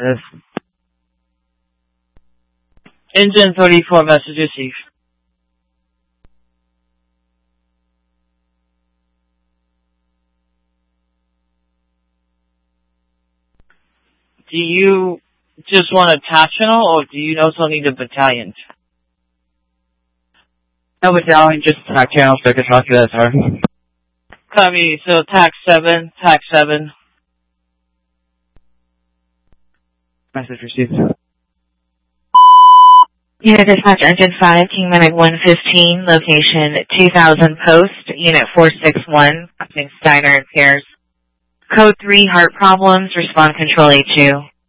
Engine 34, message received. Do you just want a tactional, or do you also need a battalion? No battalion, just TAC channel, so I can talk to that, sir. Copy, so TAC 7, TAC 7. Message received. Unit Dispatch Engine 5, King Medic 115, location 2000 Post, Unit 461, Steiner and Pierce. Code 3, heart problems, respond control A2.